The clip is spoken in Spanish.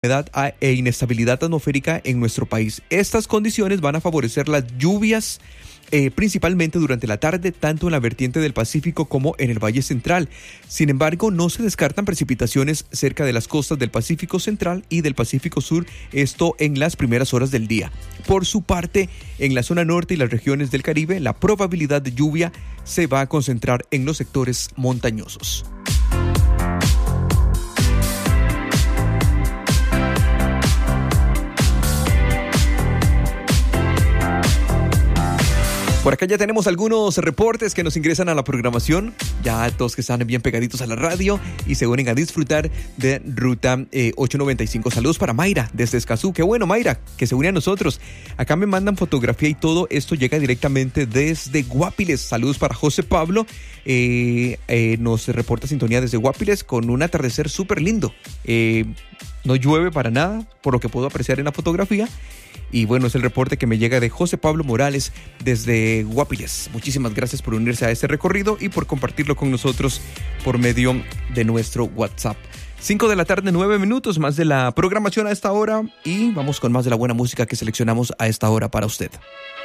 humedad e inestabilidad atmosférica en nuestro país. Estas condiciones van a favorecer las lluvias principalmente durante la tarde, tanto en la vertiente del Pacífico como en el Valle Central. Sin embargo, no se descartan precipitaciones cerca de las costas del Pacífico Central y del Pacífico Sur, esto en las primeras horas del día. Por su parte, en la zona norte y las regiones del Caribe, la probabilidad de lluvia se va a concentrar en los sectores montañosos. Por acá ya tenemos algunos reportes que nos ingresan a la programación, ya todos que están bien pegaditos a la radio y se unen a disfrutar de Ruta 895. Saludos para Mayra desde Escazú. Qué bueno, Mayra, que se une a nosotros. Acá me mandan fotografía y todo esto llega directamente desde Guapiles. Saludos para José Pablo. Nos reporta sintonía desde Guapiles con un atardecer súper lindo. No llueve para nada, por lo que puedo apreciar en la fotografía. Y bueno, es el reporte que me llega de José Pablo Morales desde Guapiles. Muchísimas gracias por unirse a este recorrido y por compartirlo con nosotros por medio de nuestro WhatsApp. 5 de la tarde, 9 minutos, más de la programación a esta hora. Y vamos con más de la buena música que seleccionamos a esta hora para usted.